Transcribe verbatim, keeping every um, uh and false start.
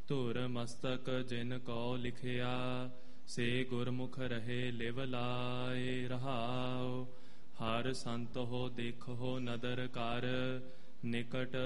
ਧੁਰ ਮਸਤਕ ਜਿਨ ਕਉ ਲਿਖਿਆ, ਸੇ ਗੁਰਮੁਖ ਰਹੇ ਲਿਵ ਲਾਏ ਰਹਾਉ। ਹਰ ਸੰਤ ਹੋ ਦੇਖੋ ਨਦਰ ਕਰ, ਨਿਕਟ